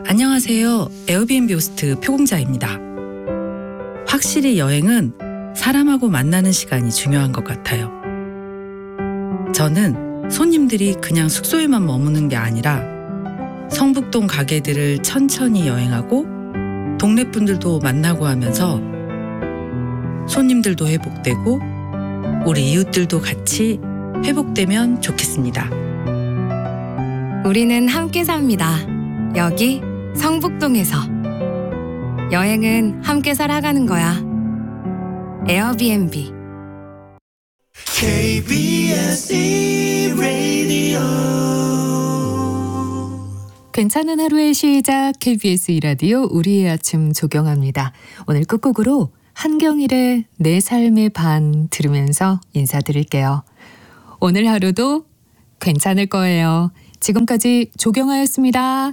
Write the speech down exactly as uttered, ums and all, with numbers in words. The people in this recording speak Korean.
안녕하세요. 에어비앤비 호스트 표공자입니다. 확실히 여행은 사람하고 만나는 시간이 중요한 것 같아요. 저는 손님들이 그냥 숙소에만 머무는 게 아니라 성북동 가게들을 천천히 여행하고 동네 분들도 만나고 하면서 손님들도 회복되고 우리 이웃들도 같이 회복되면 좋겠습니다. 우리는 함께 삽니다. 여기 성북동에서. 여행은 함께 살아가는 거야. 에어비앤비. 케이비에스 라디오 괜찮은 하루의 시작 케이비에스 이 라디오 우리의 아침 조경합니다. 오늘 끝곡으로 한경일의 내 삶의 반 들으면서 인사드릴게요. 오늘 하루도 괜찮을 거예요. 지금까지 조경아였습니다.